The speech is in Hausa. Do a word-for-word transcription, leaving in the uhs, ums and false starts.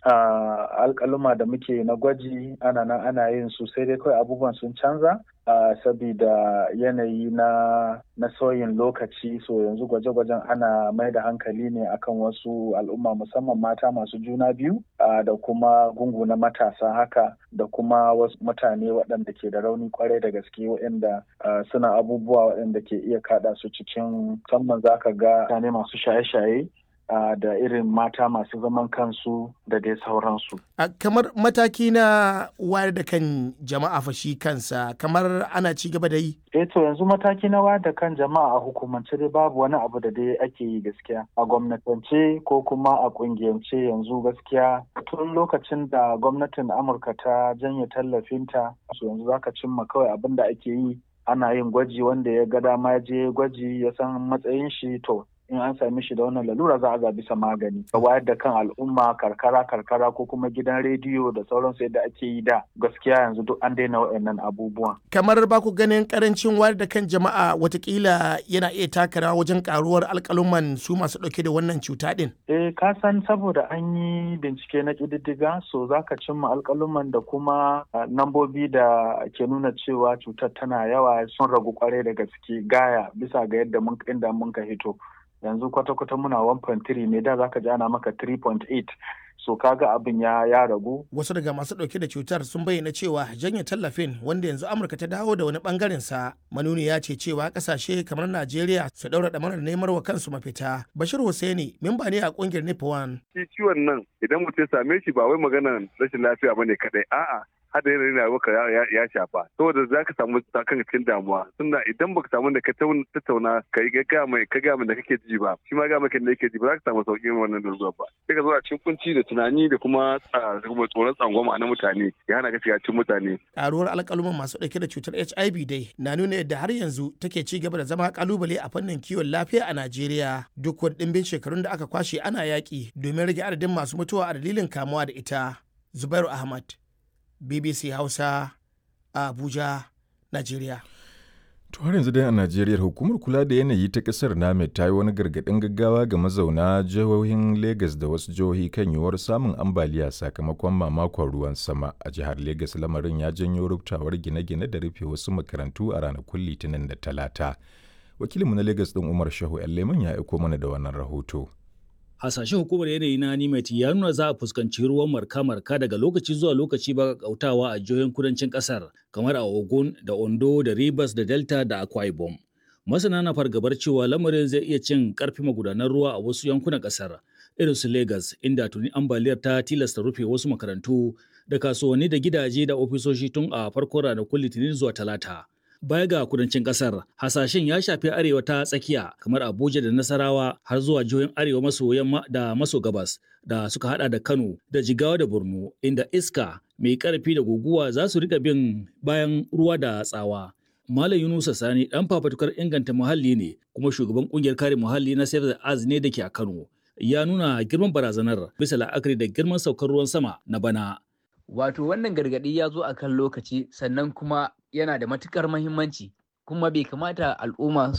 alƙaluma da muke na gwaji ana nan ana yin su, sai dai kawai abubuwan sun canza sabida yanayi na na sauyin lokaci. So yanzu gwaje-gwajen ana mai da hankali ne akan wasu al'umma, musamman mata masu juna biyu da kuma gungu na matasa haka, da kuma wasu mutane waɗanda ke da rauni kwarai da gaske, waɗanda suna abubuwa waɗanda ke iya kaɗa su cikin, musamman za ka ga mutane masu shaye-shaye Uh, da irin mata masu zaman kansu da dai sauransu. Uh, kamar mataki na wayar da kan jama'a fa shi kansa, kamar ana ci gaba da yi? Eh to yanzu mataki na wayar da kan jama'a a hukumance dai babu wani abu da dai ake yi gaskiya. A gwamnatance ko kuma a kungiyance yanzu gaskiya tun lokacin da gwamnatin Amurka ta janye tallafinta, so yanzu zaka cimma kawai abin da ake yi, ana yin gwaji, wanda ya ga dama je gwaji ya san matsayin shi, to in an sami shi da wannan lalura za a ga bisa magani. Ka wayar da kan al'umma karkara karkara ko kuma gidan rediyo da sauransu yadda ake yi da, gaskiya yanzu duk an daina waɗannan abubuwan. Kamar ba ku ganin karancin wayar da kan jama'a watakila yana iya taka rawa wajen karuwar alƙaluman su masu ɗauke da wannan cuta ɗin? Eh ka san saboda an yi bincike na ƙididdiga, so za ka cimma alƙaluman da kuma nambobi da ke nuna cewa cutar tana yawa sun ragu kwarai da gaske gaya bisa ga yadda mun inda mun ka hito. Yanzu kwata-kwata muna one point three ne, da zaka ji ana maka three point eight, so kaga abin ya ya ragu. Wasu daga masu dauke da cutar sun bayyana cewa janye tallafin, wanda yanzu Amurka ta dawo da wani bangaren sa, manuni ya ce cewa kasashe kamar Najeriya su daura damarar neman wa kansu mafita. Bashir Hussaini memba ne a kungiyar Nipawan. Shi ciwon nan idan mutum ya same shi ba wai maganar rashin lafiya bane kadai, a'a hada yanayin rayuwarka ya shafa, saboda za ka samu kan cikin damuwa. Tunda idan baka samu da ka tattauna ka yi ga mai ka ga mai da kake ji ba, shi ma ga mai da yake ji ba, za ka samu sauƙin wannan daruruwa ba. Sai ka zo a cikin kunci da tunani da kuma tsoron tsangwama na mutane ya hana ka shiga cikin mutane. Ƙaruwar alƙaluman masu ɗauke da cutar H I V dai na nuna yadda har yanzu take ci gaba da zama ƙalubale a fannin kiwon lafiya a Najeriya, duk wani ɗimbin shekarun da aka kwashe ana yaƙi domin rage adadin masu mutuwa a dalilin kamuwa da ita. Zubairu Ahmad, B B C Hausa, a Abuja, Najeriya. To har yanzu dai a Najeriya, hukumar kula da yanayi ta ƙasar NAMED ta yi wani gargaɗin gaggawa ga mazauna jihohin Legas da wasu jihohi kan yiwuwar samun ambaliya sakamakon mamakon ruwan sama. A jihar Legas lamarin ya janyo rubtawar gine-gine da rufe wasu makarantu a ranakun Litinin da Talata. Wakilinmu na Legas ɗin Umar Shehu Leman ya aiko mana da wannan rahoto. Hasashen hukumar yanayi na NIMET ya nuna za a fuskanci ruwan marka-marka daga lokaci zuwa lokaci ba kautawa a jihohin kudancin kasar kamar a Ogun da Ondo da Rivers da Delta da Akwa Ibom. Masana na fargabar cewa lamarin zai iya cin karfi magudanan ruwa a wasu yankunan kasar irin su Lagos, inda tuni ambaliyar ta tilasta rufe wasu makarantu da kasuwanni da gidaje da ofisoshi tun a farkon ranakun Litinin zuwa Talata. Baya ga kudancin kasar, hasashen ya shafi arewa ta tsakiya kamar Abuja da Nasarawa har zuwa jihohin arewa maso yamma da maso gabas da suka hada da Kano da Jigawa da Borno, inda iska mai karfi da guguwa za su rika bin bayan ruwa da tsawa. Malam Yunusa Sani dan fafatukar inganta muhalli ne kuma shugaban kungiyar kare muhalli na Save the Earth ne da ke a Kano. Ya nuna girman barazanar bisa la'akari da girman saukar ruwan sama na bana. Wato wannan gargaɗi ya zo a kan lokaci, sannan kuma yana da matukar mahimmanci, kuma bai kamata al'umma